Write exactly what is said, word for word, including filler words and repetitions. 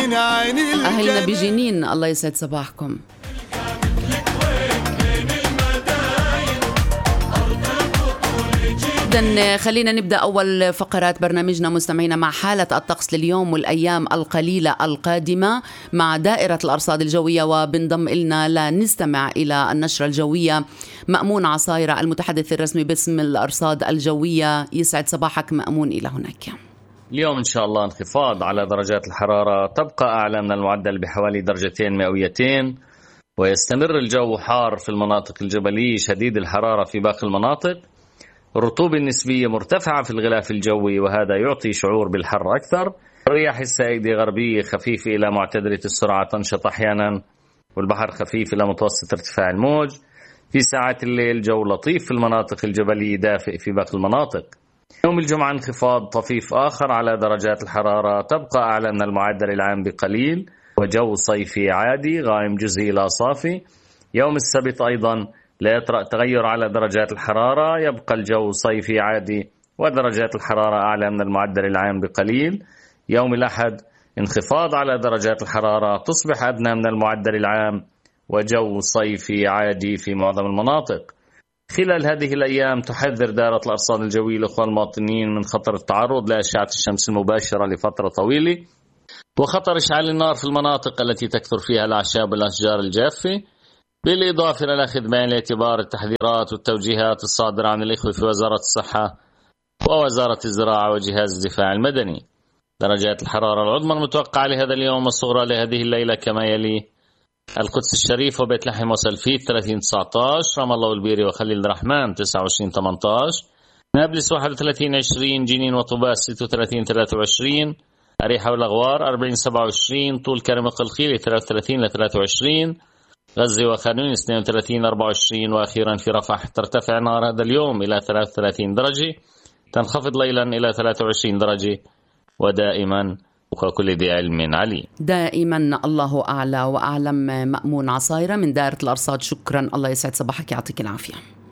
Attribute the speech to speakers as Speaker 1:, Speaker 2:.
Speaker 1: أهلنا بجنين الله يسعد صباحكم. إذن خلينا نبدأ أول فقرات برنامجنا مستمعينا مع حالة الطقس لليوم والأيام القليلة القادمة مع دائرة الأرصاد الجوية، وبنضم إلنا لنستمع إلى النشرة الجوية مأمون عصايرة المتحدث الرسمي باسم الأرصاد الجوية. يسعد صباحك مأمون. إلى هناك.
Speaker 2: اليوم إن شاء الله انخفاض على درجات الحرارة تبقى أعلى من المعدل بحوالي درجتين مئويتين، ويستمر الجو حار في المناطق الجبلية شديد الحرارة في باقي المناطق. الرطوبة النسبية مرتفعة في الغلاف الجوي وهذا يعطي شعور بالحر أكثر. الرياح السائدة غربية خفيفة إلى معتدلة السرعة تنشط أحيانا، والبحر خفيف إلى متوسط ارتفاع الموج. في ساعات الليل جو لطيف في المناطق الجبلية دافئ في باقي المناطق. يوم الجمعة انخفاض طفيف آخر على درجات الحرارة تبقى أعلى من المعدل العام بقليل، وجو صيفي عادي غائم جزئي لا صافي. يوم السبت أيضا لا يطرأ تغير على درجات الحرارة، يبقى الجو صيفي عادي ودرجات الحرارة أعلى من المعدل العام بقليل. يوم الأحد انخفاض على درجات الحرارة تصبح أدنى من المعدل العام وجو صيفي عادي في معظم المناطق. خلال هذه الأيام تحذر دائرة الأرصاد الجوية الأخوة المواطنين من خطر التعرض لأشعة الشمس المباشرة لفترة طويلة، وخطر إشعال النار في المناطق التي تكثر فيها الأعشاب والأشجار الجافة، بالإضافة إلى أخذ بعين الاعتبار التحذيرات والتوجيهات الصادرة عن الإخوة في وزارة الصحة ووزارة الزراعة وجهاز الدفاع المدني. درجات الحرارة العظمى المتوقعة لهذا اليوم والصغرى لهذه الليلة كما يلي: القدس الشريف وبيت لحم وسلفيت ثلاثين تسعة عشر، رام الله والبيري وخليل الرحمن تسعة وعشرين ثمانية عشر، نابلس واحد وثلاثين عشرين، جنين وطوباس ستة وثلاثين ثلاثة وعشرين، أريحة والأغوار أربعين سبعة وعشرين، طول كرم القلخيلي ثلاثة وثلاثين لثلاثة وعشرين، غزة وخانون اثنين وثلاثين أربعة وعشرين، وأخيرا في رفح ترتفع نار هذا اليوم إلى ثلاثة وثلاثين درجة، تنخفض ليلا إلى ثلاثة وعشرين درجة. ودائما وكل ذي علم عليم.
Speaker 1: دائما الله أعلى وأعلم. مأمون عصايرة من دائرة الأرصاد، شكرا. الله يسعد صباحك، يعطيك العافية.